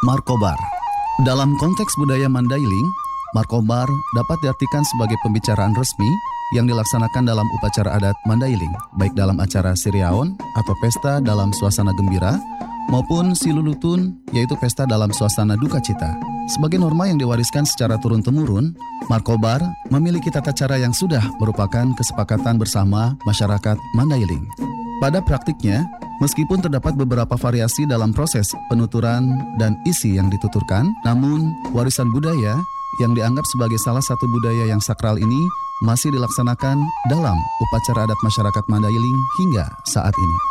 Markobar. Dalam konteks budaya Mandailing, Markobar dapat diartikan sebagai pembicaraan resmi yang dilaksanakan dalam upacara adat Mandailing, baik dalam acara Siriaon atau pesta dalam suasana gembira, maupun Silulutun, yaitu pesta dalam suasana duka cita. Sebagai norma yang diwariskan secara turun-temurun, Markobar memiliki tata cara yang sudah merupakan kesepakatan bersama masyarakat Mandailing. Pada praktiknya, meskipun terdapat beberapa variasi dalam proses penuturan dan isi yang dituturkan, namun warisan budaya yang dianggap sebagai salah satu budaya yang sakral ini masih dilaksanakan dalam upacara adat masyarakat Mandailing hingga saat ini.